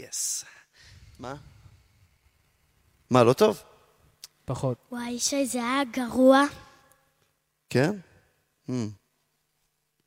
יס. מה? מה, לא טוב? פחות. וואי, שי, זה היה גרוע. כן?